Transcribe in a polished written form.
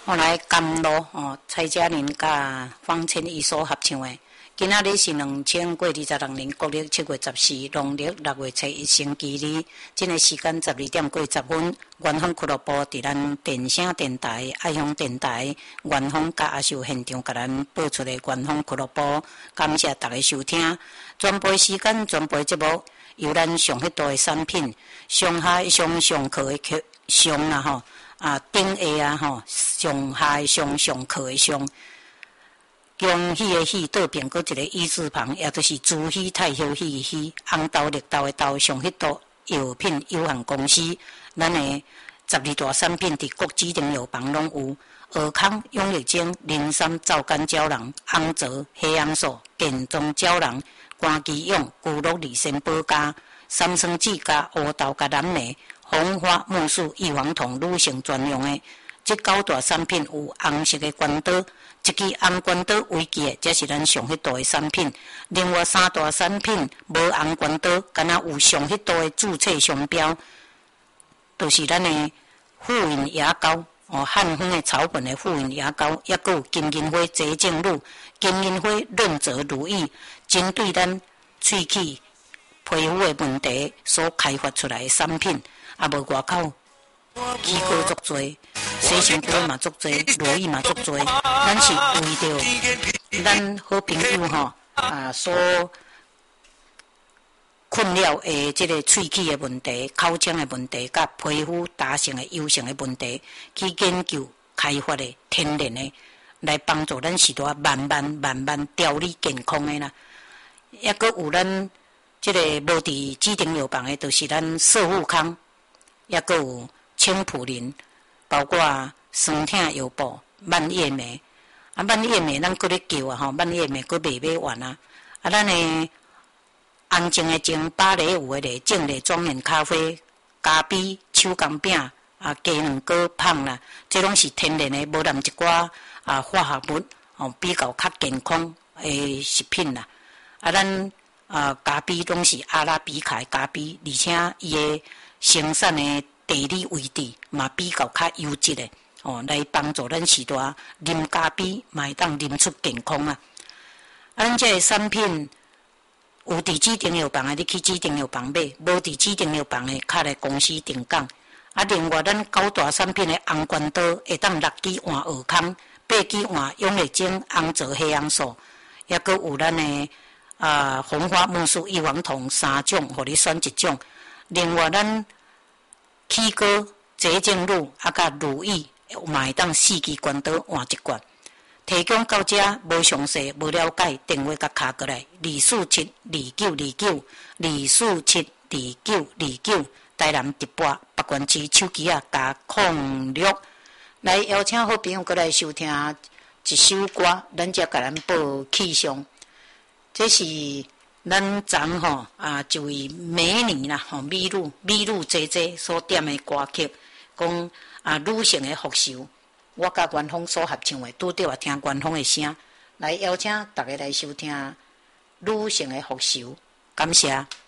后来甘露蔡佳玲甲方千毅所合唱的。今仔日是2026年国历7月14，农历6月初1星期二。这个时间12点过10分，元丰俱乐部伫咱电声电台、爱乡电台、元丰甲阿秀现场，甲咱播出的元丰俱乐部，感谢大家收听。转播时间，转播节目由咱上迄度的产品，上海上课的上啦吼，顶下啊吼，上海上课的上。恭喜的喜，倒边搁一个一字旁，也就是朱喜太休喜的喜，红豆绿豆的豆，上迄度药品有限公司，咱的12大产品伫国指定药房拢有。尔康、永力精、磷酸皂苷胶囊、红泽、黑杨素、健中胶囊、关基用、骨碌利参保加、三酸酯加乌豆加蓝莓、红花木素异黄酮女性专用的。这9大产品有红色的关刀。一支红关刀为基的，这是咱上迄度的产品。另外3大产品无红关刀，敢若有上迄度的注册商标，就是咱的复印牙膏汉方的草本的复印牙膏，也佫有金银花洁净露、金银花润泽乳液，针对咱喙齿、皮肤的问题所开发出来的产品，也无外口。机构足多，洗身躯嘛足多，乳液嘛足多，咱是为着咱好朋友所困扰的这个喙齿的问题、口腔的问题、甲皮肤打成的油性的问题，去研究开发的天然的，来帮助咱许多慢慢调理健康的啦。也佫有咱这个无伫指定药房的，就是咱色富康，也佫有。青普林，包括酸痛药布、蔓叶莓，蔓叶莓咱搁咧叫蔓叶莓搁未买完啊。咱的红净的净、芭蕾有的咧，净咧庄园咖啡、咖啡、手工饼鸡卵糕芳啦，这拢是天然的，无含一寡化学物比较较健康的食品啦。咱咖啡拢是阿拉比卡的咖啡，而且伊的生产的地理位置嘛比较较优质的来帮助咱许多啉咖啡嘛会当啉出健康啊。咱这个产品有伫指定药房的，你去指定药房买；无伫指定药房的，较来公司定岗。另外咱9大产品的红关刀会当6支换尔康，8支换永力精、红泽黑杨素，也佫有咱的红花木素异黄酮3种，互你选一种。另外咱起膏、洁净露甲乳液，嘛会当4支关刀换一罐。提供到这无详细、无了解，电话甲卡过来2472929，2472929，台南直播北关区手机加06。来邀请好朋友过来收听一首歌，咱才甲咱报气象。这是咱昨一位美女啦美女姐姐所点的歌曲，讲女性的复仇，我甲元丰所合唱的，拄着听元丰的声，来邀请大家来收听女性的复仇，感谢。